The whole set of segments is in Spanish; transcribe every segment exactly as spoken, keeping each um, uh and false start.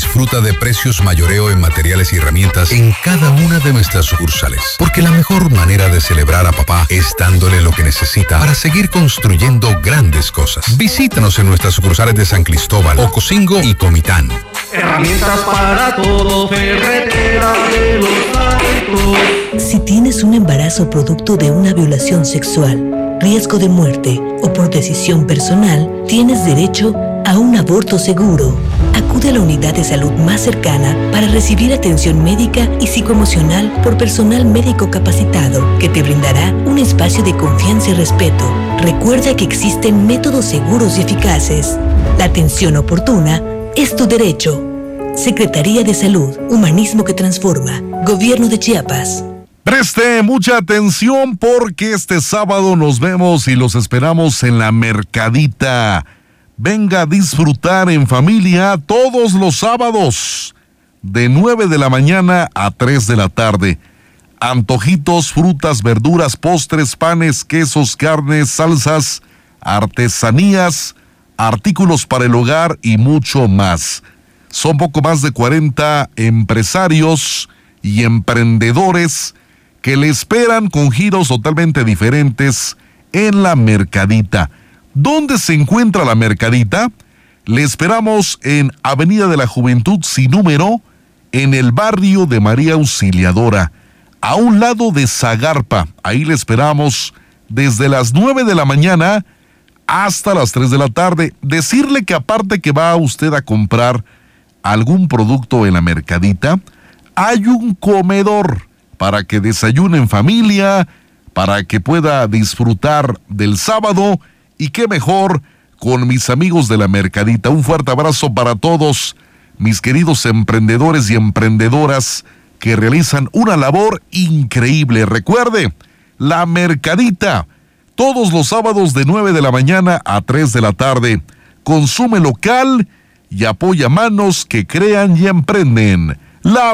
disfruta de precios mayoreo en materiales y herramientas en cada una de nuestras sucursales. Porque la mejor manera de celebrar a papá es dándole lo que necesita para seguir construyendo grandes cosas. Visítanos en nuestras sucursales de San Cristóbal, Ocosingo y Comitán. Herramientas para todo, ferretera de los altos. Si tienes un embarazo producto de una violación sexual, riesgo de muerte o por decisión personal, tienes derecho a un aborto seguro. Acude a la unidad de salud más cercana para recibir atención médica y psicoemocional por personal médico capacitado que te brindará un espacio de confianza y respeto. Recuerda que existen métodos seguros y eficaces. La atención oportuna es tu derecho. Secretaría de Salud, Humanismo que Transforma, Gobierno de Chiapas. Preste mucha atención porque este sábado nos vemos y los esperamos en la Mercadita. Venga a disfrutar en familia todos los sábados, de nueve de la mañana a tres de la tarde. Antojitos, frutas, verduras, postres, panes, quesos, carnes, salsas, artesanías, artículos para el hogar y mucho más. Son poco más de cuarenta empresarios y emprendedores que le esperan con giros totalmente diferentes en la Mercadita. ¿Dónde se encuentra la Mercadita? Le esperamos en Avenida de la Juventud sin número, en el barrio de María Auxiliadora, a un lado de Zagarpa. Ahí le esperamos desde las nueve de la mañana hasta las tres de la tarde. Decirle que aparte que va usted a comprar algún producto en la Mercadita, hay un comedor para que desayune en familia, para que pueda disfrutar del sábado, y qué mejor con mis amigos de la Mercadita. Un fuerte abrazo para todos mis queridos emprendedores y emprendedoras que realizan una labor increíble. Recuerde, la Mercadita, todos los sábados de nueve de la mañana a tres de la tarde. Consume local y apoya manos que crean y emprenden. La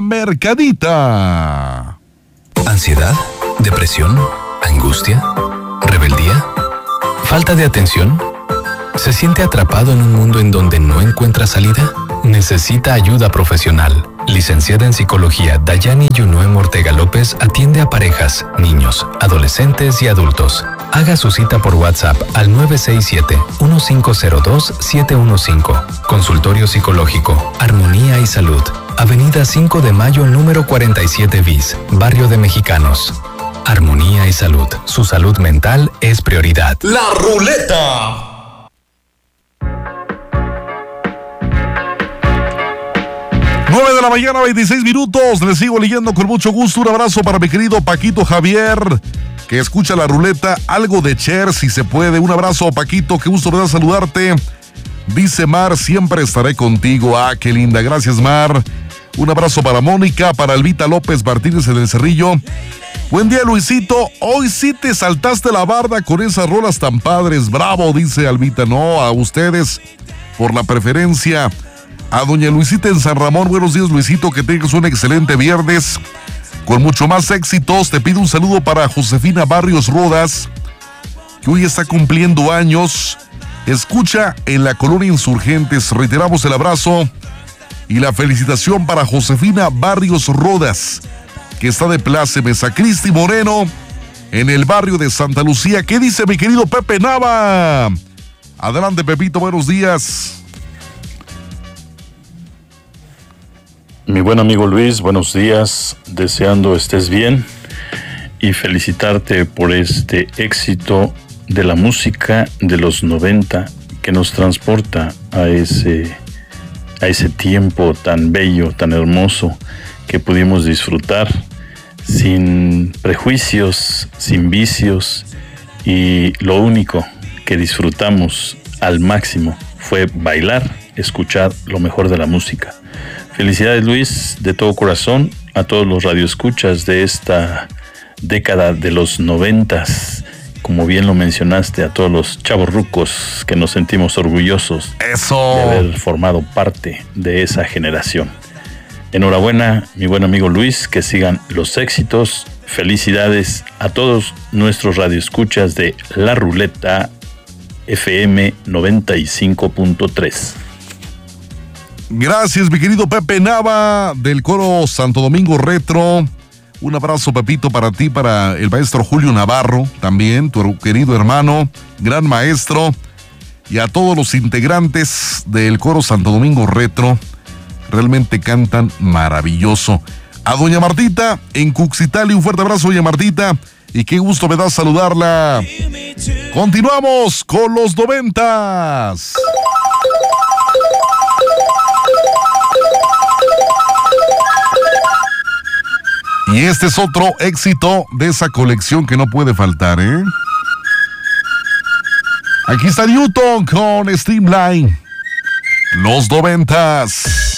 Mercadita. ¿Ansiedad? ¿Depresión? ¿Angustia? ¿Rebeldía? ¿Falta de atención? ¿Se siente atrapado en un mundo en donde no encuentra salida? Necesita ayuda profesional. Licenciada en Psicología, Dayani Yunoem Ortega López atiende a parejas, niños, adolescentes y adultos. Haga su cita por WhatsApp al nueve seis siete, uno cinco cero dos, siete uno cinco. Consultorio Psicológico, Armonía y Salud. Avenida cinco de Mayo, número cuarenta y siete bis, Barrio de Mexicanos. Armonía y Salud. Su salud mental es prioridad. La Ruleta. nueve de la mañana, veintiséis minutos. Les sigo leyendo con mucho gusto. Un abrazo para mi querido Paquito Javier, que escucha la ruleta. Algo de Cher, si se puede. Un abrazo, Paquito. Qué gusto me da saludarte. Dice Mar, siempre estaré contigo. Ah, qué linda. Gracias, Mar. Un abrazo para Mónica, para Elvita López Martínez en el Cerrillo. Buen día, Luisito. Hoy sí te saltaste la barda con esas rolas tan padres. Bravo, dice Alvita. No, a ustedes por la preferencia. A doña Luisita en San Ramón. Buenos días, Luisito. Que tengas un excelente viernes con mucho más éxitos. Te pido un saludo para Josefina Barrios Rodas, que hoy está cumpliendo años. Escucha en la Colonia Insurgentes. Reiteramos el abrazo y la felicitación para Josefina Barrios Rodas, que está de plácemes. A Cristi Moreno en el barrio de Santa Lucía. ¿Qué dice mi querido Pepe Nava? Adelante, Pepito, buenos días. Mi buen amigo Luis, buenos días, deseando estés bien y felicitarte por este éxito de la música de los noventa que nos transporta a ese, a ese tiempo tan bello, tan hermoso que pudimos disfrutar sin prejuicios, sin vicios, y lo único que disfrutamos al máximo fue bailar, escuchar lo mejor de la música. Felicidades, Luis, de todo corazón a todos los radioescuchas de esta década de los noventas. Como bien lo mencionaste, a todos los chavorrucos que nos sentimos orgullosos ¡Eso! de haber formado parte de esa generación. Enhorabuena, mi buen amigo Luis, que sigan los éxitos. Felicidades a todos nuestros radioescuchas de La Ruleta F M noventa y cinco punto tres. Gracias, mi querido Pepe Nava del coro Santo Domingo Retro. Un abrazo, Pepito, para ti, para el maestro Julio Navarro, también, tu querido hermano, gran maestro, y a todos los integrantes del coro Santo Domingo Retro. Realmente cantan maravilloso. A doña Martita en Cuxitali, un fuerte abrazo, doña Martita, y qué gusto me da saludarla. Continuamos con los noventas. Y este es otro éxito de esa colección que no puede faltar, ¿eh? Aquí está Newton con Streamline. Los noventas.